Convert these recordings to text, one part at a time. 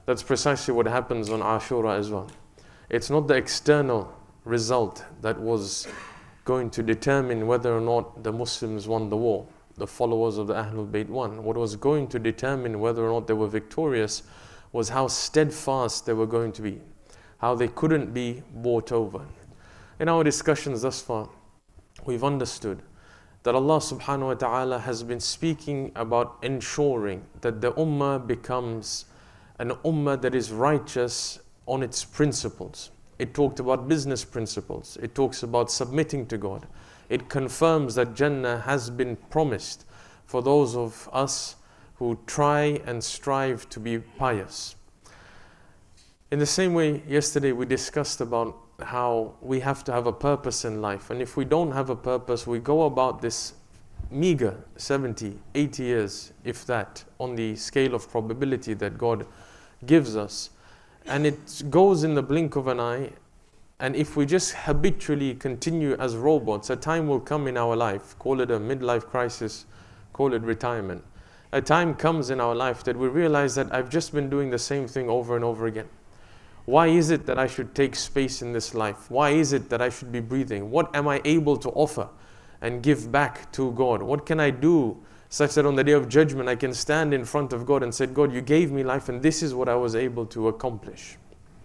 That's precisely what happens on Ashura as well. It's not the external result that was going to determine whether or not the Muslims won the war, the followers of the Ahlul Bayt won. What was going to determine whether or not they were victorious was how steadfast they were going to be, how they couldn't be bought over. In our discussions thus far, we've understood that Allah subhanahu wa ta'ala has been speaking about ensuring that the ummah becomes an ummah that is righteous on its principles. It talked about business principles. It talks about submitting to God. It confirms that Jannah has been promised for those of us who try and strive to be pious. In the same way, yesterday we discussed about how we have to have a purpose in life. And if we don't have a purpose, we go about this meager 70, 80 years, if that, on the scale of probability that God gives us. And it goes in the blink of an eye. And if we just habitually continue as robots, a time will come in our life, call it a midlife crisis, call it retirement. A time comes in our life that we realize that I've just been doing the same thing over and over again. Why is it that I should take space in this life? Why is it that I should be breathing? What am I able to offer and give back to God? What can I do such that on the day of judgment I can stand in front of God and say, God, you gave me life and this is what I was able to accomplish.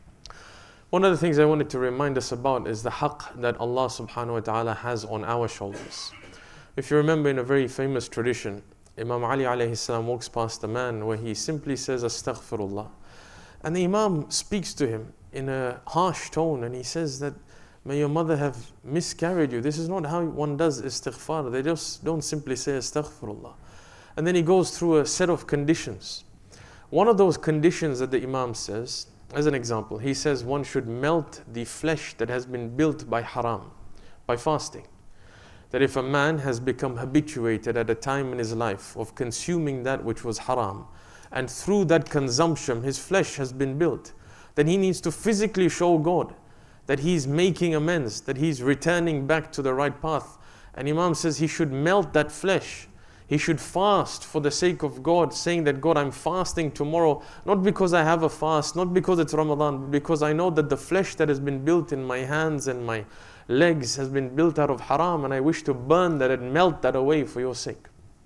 One of the things I wanted to remind us about is the haqq that Allah subhanahu wa ta'ala has on our shoulders. If you remember, in a very famous tradition, Imam Ali alayhi salam walks past a man where he simply says, Astaghfirullah. And the Imam speaks to him in a harsh tone and he says that, may your mother have miscarried you. This is not how one does istighfar. They just don't simply say astaghfirullah. And then he goes through a set of conditions. One of those conditions that the Imam says, as an example, he says one should melt the flesh that has been built by haram, by fasting. That if a man has become habituated at a time in his life of consuming that which was haram, and through that consumption his flesh has been built, then he needs to physically show God that he's making amends, that he's returning back to the right path. And Imam says he should melt that flesh. He should fast for the sake of God, saying that, God, I'm fasting tomorrow, not because I have a fast, not because it's Ramadan, but because I know that the flesh that has been built in my hands and my legs has been built out of haram, and I wish to burn that and melt that away for your sake.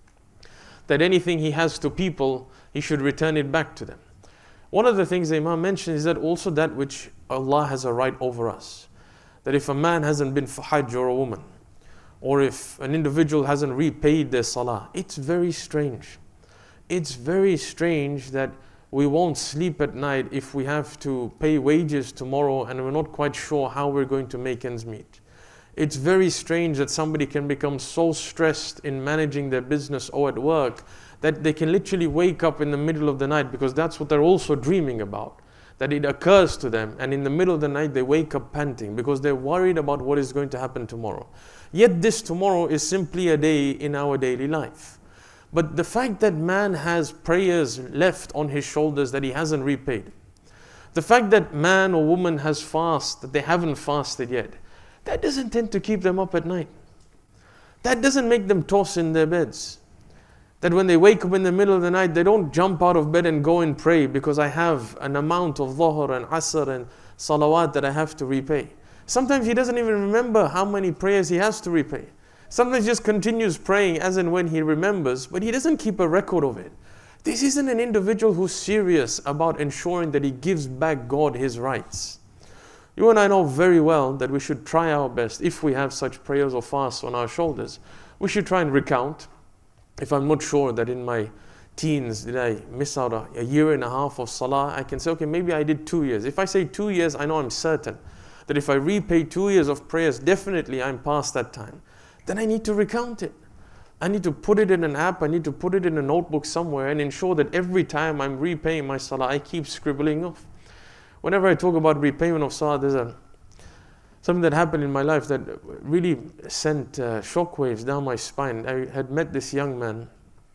That anything he has to people, he should return it back to them. One of the things the Imam mentioned is that also that which Allah has a right over us. That if a man hasn't been for Hajj, or a woman, or if an individual hasn't repaid their salah, it's very strange. It's very strange that we won't sleep at night if we have to pay wages tomorrow and we're not quite sure how we're going to make ends meet. It's very strange that somebody can become so stressed in managing their business or at work that they can literally wake up in the middle of the night, because that's what they're also dreaming about. That it occurs to them, and in the middle of the night they wake up panting because they're worried about what is going to happen tomorrow. Yet this tomorrow is simply a day in our daily life. But the fact that man has prayers left on his shoulders that he hasn't repaid, the fact that man or woman has fast that they haven't fasted yet, that doesn't tend to keep them up at night. That doesn't make them toss in their beds. That when they wake up in the middle of the night, they don't jump out of bed and go and pray because I have an amount of dhuhr and asr and salawat that I have to repay. Sometimes he doesn't even remember how many prayers he has to repay. Sometimes he just continues praying as and when he remembers, but he doesn't keep a record of it. This isn't an individual who's serious about ensuring that he gives back God his rights. You and I know very well that we should try our best, if we have such prayers or fasts on our shoulders, we should try and recount. If I'm not sure that in my teens did I miss out a year and a half of salah, I can say, okay, maybe I did 2 years. If I say 2 years, I know I'm certain that if I repay 2 years of prayers, definitely I'm past that time. Then I need to recount it. I need to put it in an app, I need to put it in a notebook somewhere and ensure that every time I'm repaying my salah, I keep scribbling off. Whenever I talk about repayment of salah, there's something that happened in my life that really sent shockwaves down my spine. I had met this young man.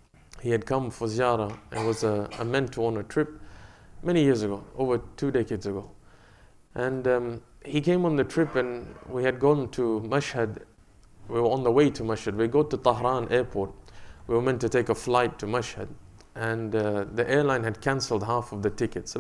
He had come for ziyarah and was a mentor on a trip many years ago, over 2 decades ago. And he came on the trip and we had gone to Mashhad. We were on the way to Mashhad. We go to Tahran airport. We were meant to take a flight to Mashhad. And the airline had cancelled half of the tickets.